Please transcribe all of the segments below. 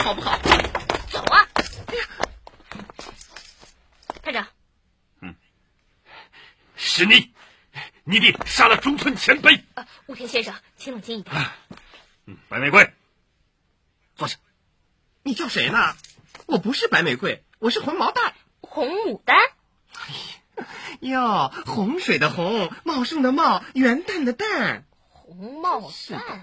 好不好？ 走啊！探长。 是你，你弟杀了中村前辈。 雾天先生，请冷静一点。 白玫瑰，坐下。 你叫谁呢？我不是白玫瑰，我是红毛蛋。 红牡丹。 哟，洪水的洪，茂盛的茂，元旦的旦。 红帽蛋。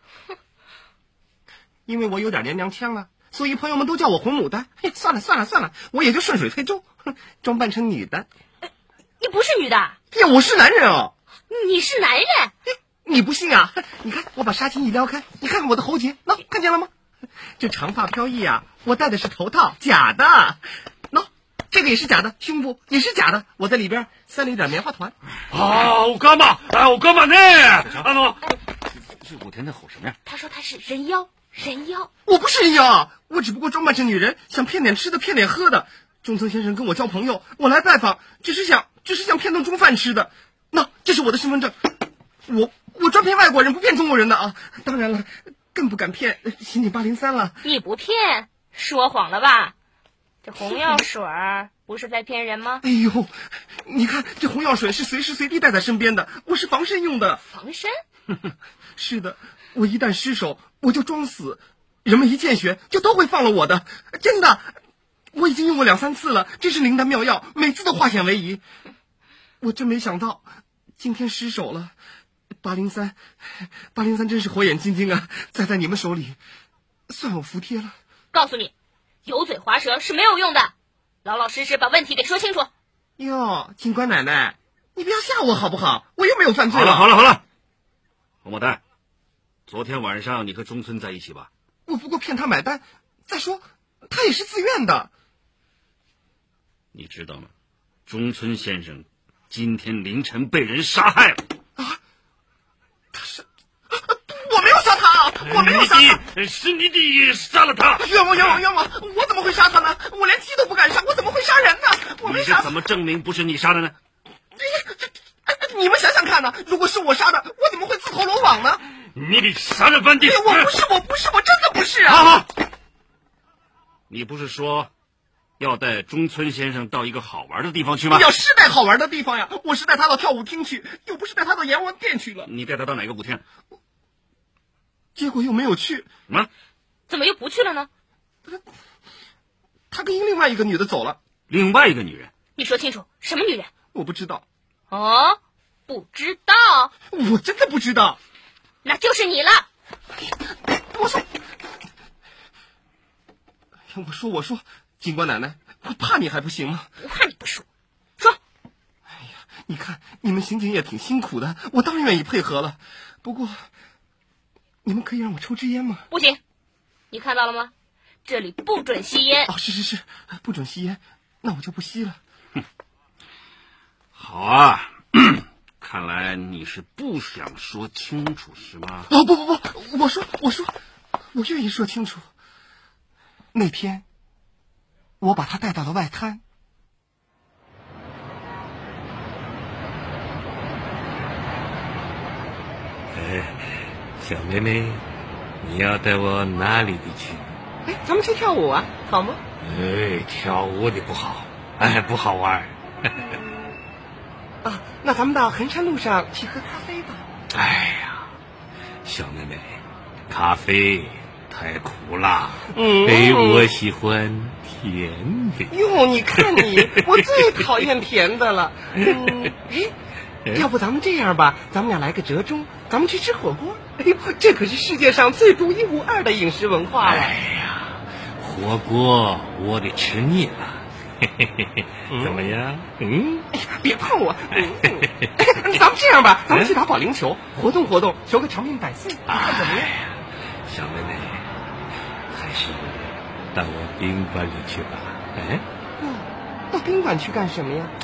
因为我有点娘娘腔了，所以朋友们都叫我红牡丹。算了，我也就顺水推舟，装扮成女的。 你不是女的？ 呀，我是男人哦。 你是男人？ 你不信啊？你看，我把纱巾一撩开，你看看我的喉结，喏，看见了吗？这长发飘逸啊，我戴的是头套，假的。喏，这个也是假的，胸部也是假的，我在里边塞了一点棉花团。 我干嘛呢？这武田在吼什么呀？ 他说他是人妖。 我不是人妖，我只不过装扮成女人，想骗点吃的，骗点喝的。中村先生跟我交朋友，我来拜访，只是想骗顿中饭吃的。那这是我的身份证，我专骗外国人，不骗中国人的啊！当然了，更不敢骗刑警803了。 你不骗，说谎了吧？这红药水不是在骗人吗？ 哎呦，你看这红药水是随时随地带在身边的，我是防身用的。 防身？ 是的，我一旦失手，我就装死，人们一见血就都会放了我的，真的。我已经用过2、3次了，真是灵丹妙药，每次都化险为夷。我真没想到今天失手了。803真是火眼金睛啊，在你们手里算我服帖了。 告诉你，油嘴滑舌是没有用的，老老实实把问题给说清楚。 哟，警官奶奶，你不要吓我好不好？我又没有犯罪。 好了，红牡丹，昨天晚上你和中村在一起吧？ 我不过骗他买单，再说他也是自愿的。 你知道吗？中村先生今天凌晨被人杀害了。 我没有杀他，我没有杀他。 是你弟杀了他。 冤枉！我怎么会杀他呢？我连鸡都不敢杀，我怎么会杀人呢？我没杀。 你是怎么证明不是你杀的呢？ 你们想想看呢，如果是我杀的，我怎么会自投罗网呢？ 你得杀人犯地。 我不是，我真的不是啊！ 好，你不是说要带中村先生到一个好玩的地方去吗？ 要是带好玩的地方呀，我是带他到跳舞厅去，又不是带他到阎王殿去了。 你带他到哪个舞厅？ 结果又没有去。 怎么又不去了呢？ 他跟另外一个女的走了。 另外一个女人？ 你说清楚，什么女人？ 我不知道。 哦，不知道？ 我真的不知道。 那就是你了。 我说，警官奶奶，我怕你还不行吗？ 不怕你不说，说。 哎呀，你看你们刑警也挺辛苦的，我当然愿意配合了。不过，你们可以让我抽支烟吗？ 不行，你看到了吗？这里不准吸烟。 是，不准吸烟，那我就不吸了。 好啊，看来你是不想说清楚是吗？ 不，我说，我愿意说清楚。那天，我把他带到了外滩。 小妹妹，你要带我哪里去？ 咱们去跳舞啊，好吗？ 跳舞的不好，不好玩。 那咱们到衡山路上去喝咖啡吧。 小妹妹，咖啡太苦了。我喜欢甜的。 哟，你看你，我最讨厌甜的了。要不咱们这样吧，咱们俩来个折中，咱们去吃火锅。这可是世界上最独一无二的饮食文化了。 火锅我得吃腻了。怎么样？ 别碰我。咱们这样吧，咱们去打保龄球，活动活动，求个长命百岁，你看怎么样？ 小妹妹，还是到我宾馆里去吧。 到宾馆去干什么呀？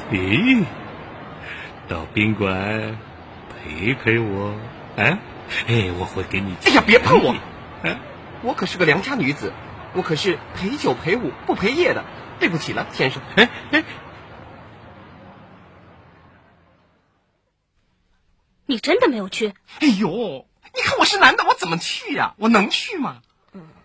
到宾馆陪我。我会给你。 别碰我！我可是个良家女子，我可是陪酒陪舞不陪夜的。对不起了，先生。 你真的没有去？ 哎呦，你看我是男的，我怎么去呀？我能去吗？